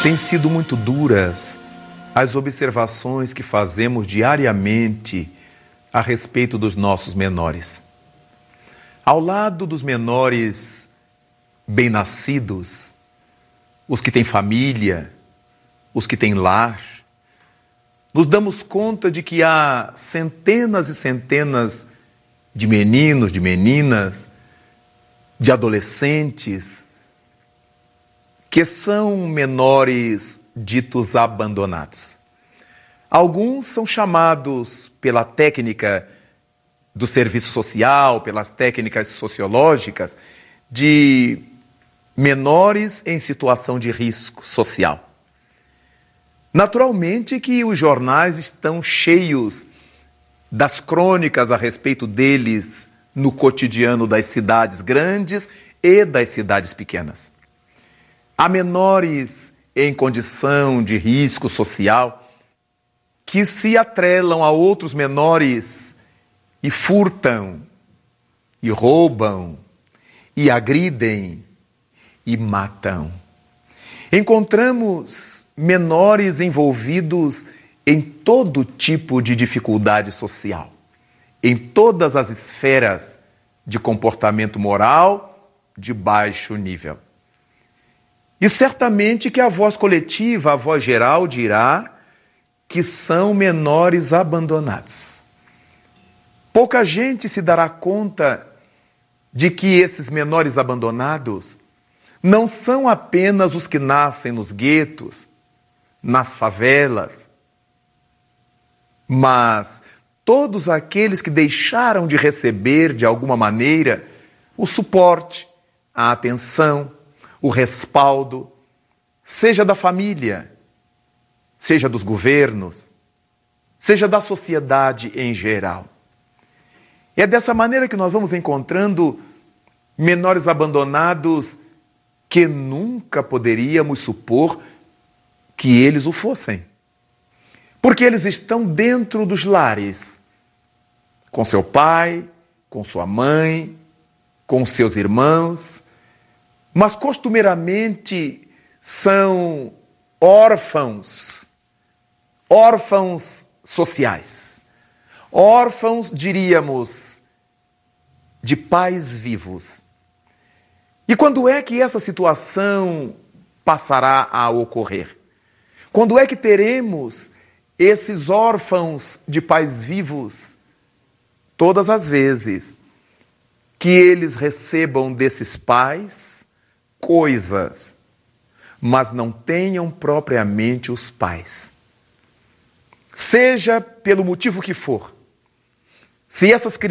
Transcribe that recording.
Têm sido muito duras as observações que fazemos diariamente a respeito dos nossos menores. Ao lado dos menores bem-nascidos, os que têm família, os que têm lar, nos damos conta de que há centenas e centenas de meninos, de meninas, de adolescentes, que são menores ditos abandonados. Alguns são chamados pela técnica do serviço social, pelas técnicas sociológicas, de menores em situação de risco social. Naturalmente que os jornais estão cheios das crônicas a respeito deles no cotidiano das cidades grandes e das cidades pequenas. Há menores em condição de risco social que se atrelam a outros menores e furtam, e roubam, e agridem, e matam. Encontramos menores envolvidos em todo tipo de dificuldade social, em todas as esferas de comportamento moral de baixo nível. E certamente que a voz coletiva, a voz geral dirá que são menores abandonados. Pouca gente se dará conta de que esses menores abandonados não são apenas os que nascem nos guetos, nas favelas, mas todos aqueles que deixaram de receber, de alguma maneira, o suporte, a atenção, o respaldo, seja da família, seja dos governos, seja da sociedade em geral. É dessa maneira que nós vamos encontrando menores abandonados que nunca poderíamos supor que eles o fossem. Porque eles estão dentro dos lares, com seu pai, com sua mãe, com seus irmãos, mas costumeiramente são órfãos sociais, órfãos, diríamos, de pais vivos. E quando é que essa situação passará a ocorrer? Quando é que teremos esses órfãos de pais vivos? Todas as vezes que eles recebam desses pais coisas, mas não tenham propriamente os pais. Seja pelo motivo que for, se essas